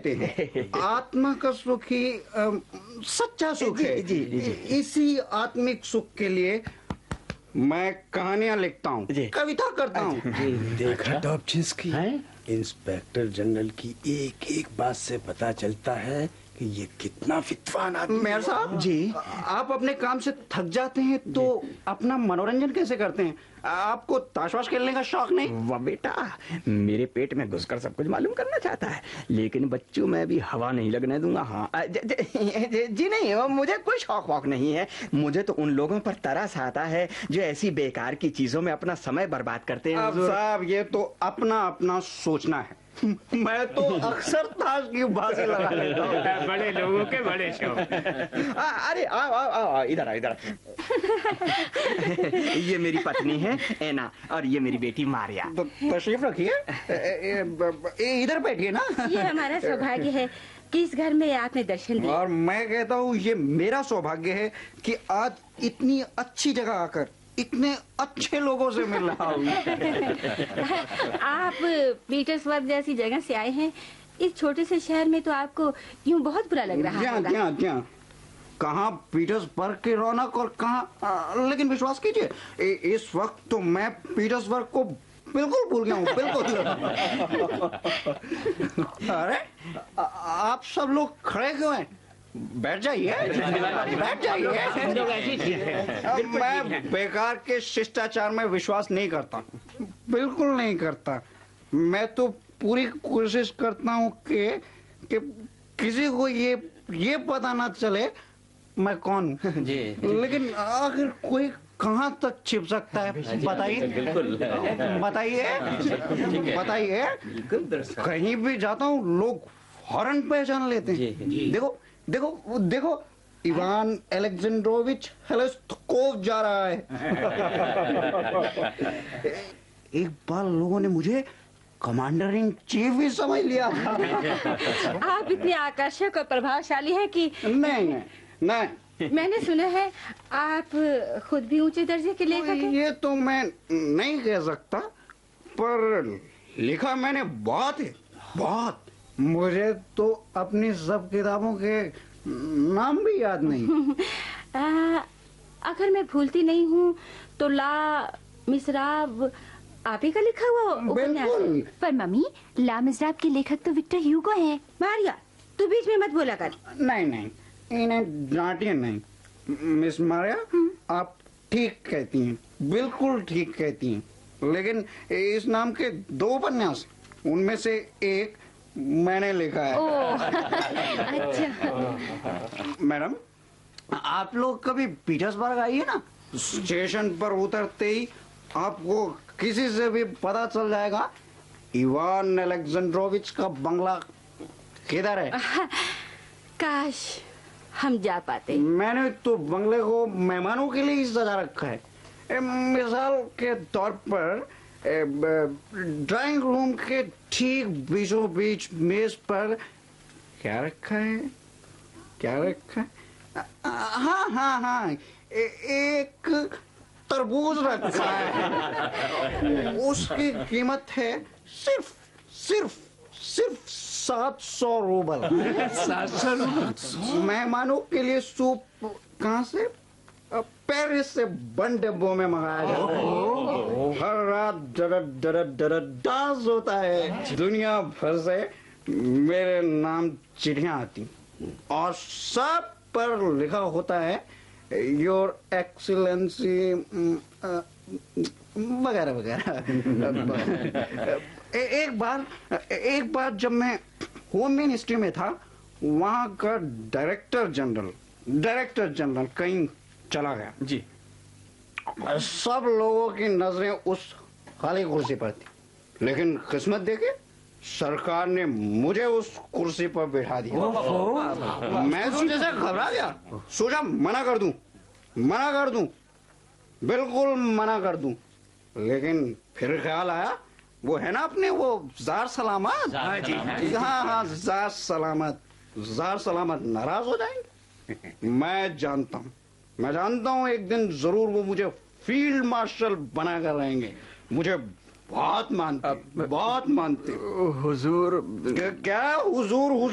कहते हैं आत्मा का सुख ही सच्चा सुख है। इसी आत्मिक सुख के लिए मैं कहानियां लिखता हूँ, कविता करता हूँ। देखा डॉबचिंस्की, इंस्पेक्टर जनरल की एक एक बात से पता चलता है कि ये कितना विद्वान आदमी। मेयर साहब जी, आप अपने काम से थक जाते हैं तो अपना मनोरंजन कैसे करते हैं? आपको ताशवाश खेलने का शौक नहीं? वाह बेटा, मेरे पेट में घुसकर सब कुछ मालूम करना चाहता है, लेकिन बच्चों में भी हवा नहीं लगने दूंगा। हाँ जी नहीं, मुझे कोई शौक वौक नहीं है। मुझे तो उन लोगों पर तरस आता है जो ऐसी बेकार की चीजों में अपना समय बर्बाद करते हैं। अब साहब ये तो अपना अपना सोचना है। मैं तो अक्सर ताश की बाजी लगा लेता हूँ। बड़े लोगों के बड़े शौक। अरे आओ आओ आओ, इधर आओ इधर। ये मेरी पत्नी है एना और ये मेरी बेटी मारिया। तशरीफ रखिए, इधर बैठिए ना। ये हमारा सौभाग्य है कि इस घर में आपने दर्शन दिए। और मैं कहता हूँ ये मेरा सौभाग्य है कि आज इतनी अच्छी जगह आकर इतने अच्छे लोगों से मिल रहा हूँ। आप पीटर्सबर्ग जैसी जगह से आए हैं, इस छोटे से शहर में तो आपको यूं बहुत बुरा लग रहा है। क्या कहाँ पीटर्सबर्ग की रौनक और कहाँ, लेकिन विश्वास कीजिए इस वक्त तो मैं पीटर्सबर्ग को बिल्कुल भूल गया हूँ, बिल्कुल। अरे आप सब लोग खड़े क्यों हैं? बैठ जाइए, बैठ जाइए। मैं बेकार के शिष्टाचार में विश्वास नहीं करता, बिल्कुल नहीं करता। मैं तो पूरी कोशिश करता हूँ कि किसी को ये पता ना चले मैं कौन हूँ। लेकिन आखिर कोई कहाँ तक छिप सकता है? बताइए, बताइए। कहीं भी जाता हूँ लोग फौरन पहचान लेते हैं। देखो देखो देखो, इवान एलेक्जेंड्रोविच हेलेस्टकोव जा रहा है। एक बार लोगों ने मुझे कमांडर इन चीफ भी समझ लिया। आप इतने आकर्षक और प्रभावशाली हैं कि नहीं। मैंने सुना है आप खुद भी ऊंचे दर्जे के लेखक हैं। ये तो मैं नहीं कह सकता, पर लिखा मैंने बहुत है, बहुत। मुझे तो अपनी सब किताबों के नाम भी याद नहीं। अगर मैं भूलती नहीं हूँ तो ला मिसराब आप ही का लिखा हुआ उपन्यास है। पर मम्मी, ला मिसराब के लेखक तो विक्टर ह्यूगो हैं। मारिया, तू बीच में मत बोला कर। नहीं, इन्हें डांटिए नहीं। मिस मारिया, आप ठीक कहती हैं, बिल्कुल ठीक कहती हैं। लेकिन इस नाम के 2 उपन्यास, उनमें से एक मैंने लिखा है। अच्छा। मैडम, आप लोग कभी पीटर्सबर्ग आइए ना, स्टेशन पर उतरते ही आपको किसी से भी पता चल जाएगा इवान एलेक्जेंड्रोविच का बंगला किधर है। काश हम जा पाते। मैंने तो बंगले को मेहमानों के लिए ही सजा रखा है। मिसाल के तौर पर ड्राइंग रूम के ठीक बीचों बीच मेज पर क्या रखा है? हाँ, एक तरबूज रखा है। उसकी कीमत है सिर्फ 700 रूबल। 700 रूबल? मेहमानों के लिए सूप कहाँ से? पेरिस से बंद डिब्बों में मंगाया जाता है। हर रात डांस होता है। दुनिया भर से मेरे नाम चिट्ठियां आती और सब पर लिखा होता है योर एक्सीलेंसी वगैरह वगैरह। एक बार जब मैं होम मिनिस्ट्री में था, वहाँ का डायरेक्टर जनरल कहीं चला गया जी। सब लोगों की नजरें उस खाली कुर्सी पर थी, लेकिन किस्मत देखे सरकार ने मुझे उस कुर्सी पर बैठा दिया। मैं तो जैसे घबरा गया, सोचा मना कर दूं, बिल्कुल मना कर दूं। लेकिन फिर ख्याल आया, वो है ना अपने वो जार सलामत। हाँ, जार सलामत नाराज हो जाएंगे। मैं जानता हूँ एक दिन जरूर वो मुझे फील्ड मार्शल बना कर रहेंगे। मुझे बहुत मानते। हुजूर। क्या हुजूर